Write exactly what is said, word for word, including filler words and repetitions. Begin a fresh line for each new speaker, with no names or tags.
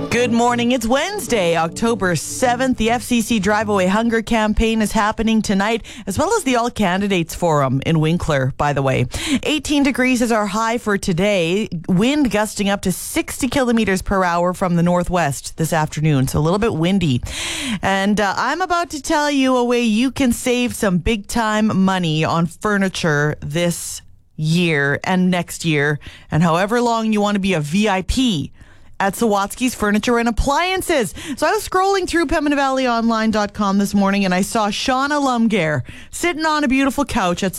Good morning. It's Wednesday, October seventh. The F C C Drive Away Hunger campaign is happening tonight, as well as the All Candidates Forum in Winkler, by the way. eighteen degrees is our high for today. Wind gusting up to sixty kilometers per hour from the northwest this afternoon, so a little bit windy. And uh, I'm about to tell you a way you can save some big-time money on furniture this year and next year, and however long you want to be a V I P at Sawatsky's Furniture and Appliances. So I was scrolling through Pembina Valley Online dot com this morning, and I saw Shauna Lumgare sitting on a beautiful couch at